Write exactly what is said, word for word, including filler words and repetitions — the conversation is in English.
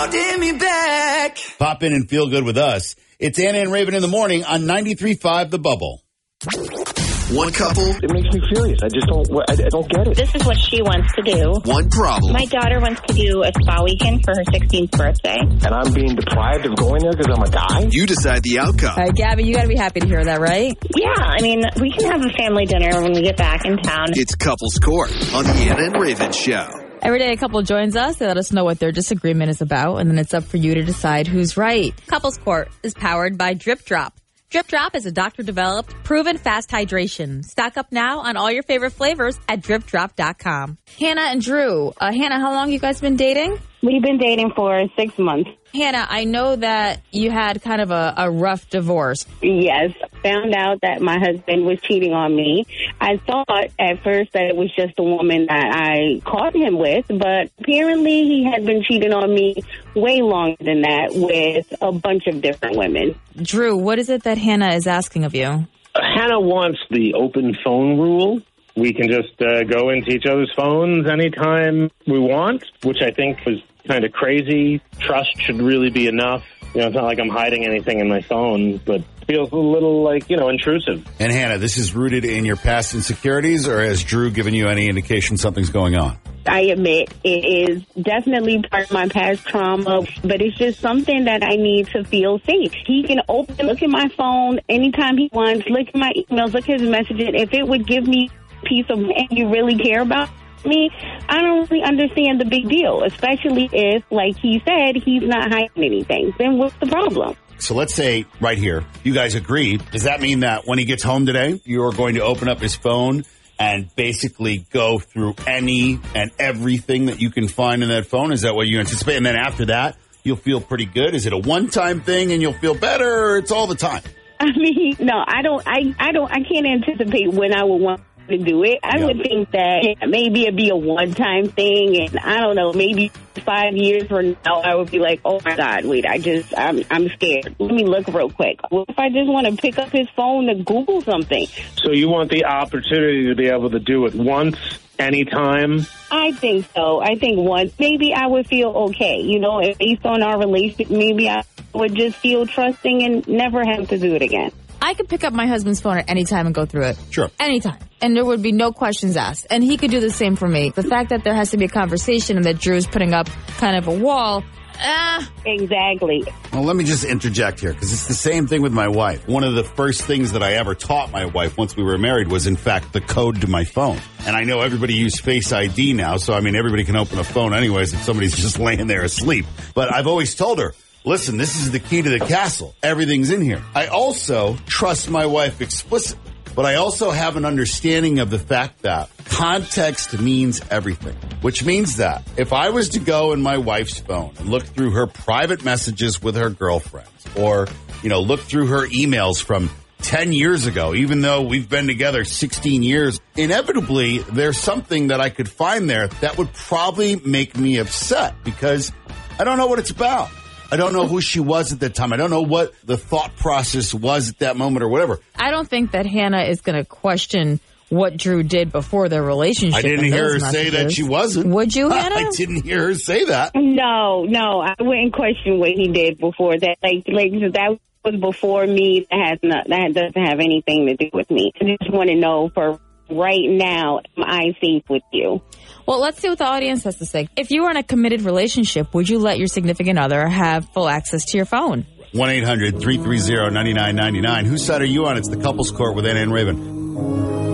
holding me back. Pop in and feel good with us. It's Anna and Raven in the morning on ninety-three point five The Bubble. One couple. It makes me furious. I just don't, I, I don't get it. This is what she wants to do. One problem. My daughter wants to do a spa weekend for her sixteenth birthday. And I'm being deprived of going there because I'm a guy? You decide the outcome. All right, Gabby, you got to be happy to hear that, right? Yeah, I mean, we can have a family dinner when we get back in town. It's Couples Court on the Anna and Raven Show. Every day a couple joins us. They let us know what their disagreement is about, and then it's up for you to decide who's right. Couples Court is powered by Drip Drop. Drip Drop is a doctor-developed, proven fast hydration. Stock up now on all your favorite flavors at drip drop dot com. Hannah and Drew. Uh, Hannah, how long you guys been dating? We've been dating for six months. Hannah, I know that you had kind of a, a rough divorce. Yes, found out that my husband was cheating on me. I thought at first that it was just a woman that I caught him with, but apparently he had been cheating on me way longer than that with a bunch of different women. Drew, what is it that Hannah is asking of you? Hannah wants the open phone rule. We can just uh, go into each other's phones anytime we want, which I think was kind of crazy. Trust should really be enough. You know, it's not like I'm hiding anything in my phone, but it feels a little like, you know, intrusive. And Hannah, this is rooted in your past insecurities, or has Drew given you any indication something's going on? I admit it is definitely part of my past trauma, but it's just something that I need to feel safe. He can open, look at my phone anytime he wants, look at my emails, look at his messages. If it would give me peace of mind, you really care about me, I don't really understand the big deal, especially if, like he said, he's not hiding anything. Then what's the problem? So let's say right here, you guys agree. Does that mean that when he gets home today, you're going to open up his phone and basically go through any and everything that you can find in that phone? Is that what you anticipate? And then after that, you'll feel pretty good? Is it a one-time thing and you'll feel better, or it's all the time? I mean, no, I don't, I, I don't, I can't anticipate when I would want to do it. I Yeah. would think that maybe it'd be a one-time thing, and I don't know, maybe five years from now, I would be like, oh my God, wait, I just, I'm, I'm scared. Let me look real quick. What if I just want to pick up his phone to Google something? So you want the opportunity to be able to do it once, anytime? I think so. I think once, maybe I would feel okay. You know, if based on our relationship, maybe I would just feel trusting and never have to do it again. I could pick up my husband's phone at any time and go through it. Sure. Anytime. And there would be no questions asked. And he could do the same for me. The fact that there has to be a conversation and that Drew's putting up kind of a wall, ah. Exactly. Well, let me just interject here, because it's the same thing with my wife. One of the first things that I ever taught my wife once we were married was, in fact, the code to my phone. And I know everybody uses Face I D now, so, I mean, everybody can open a phone anyways if somebody's just laying there asleep. But I've always told her, listen, this is the key to the castle. Everything's in here. I also trust my wife explicitly, but I also have an understanding of the fact that context means everything, which means that if I was to go in my wife's phone and look through her private messages with her girlfriends, or, you know, look through her emails from ten years ago, even though we've been together sixteen years, inevitably there's something that I could find there that would probably make me upset, because I don't know what it's about. I don't know who she was at that time. I don't know what the thought process was at that moment or whatever. I don't think that Hannah is going to question what Drew did before their relationship. I didn't hear her say that she wasn't. Would you, Hannah? I didn't hear her say that. No, no, I wouldn't question what he did before that. Like, like that was before me. That has not, that doesn't have anything to do with me. I just want to know for right now, am I safe with you? Well, let's see what the audience has to say. If you were in a committed relationship, would you let your significant other have full access to your phone? one eight hundred three three zero nine nine nine nine. Whose side are you on? It's the Couples Court with Anna and Raven.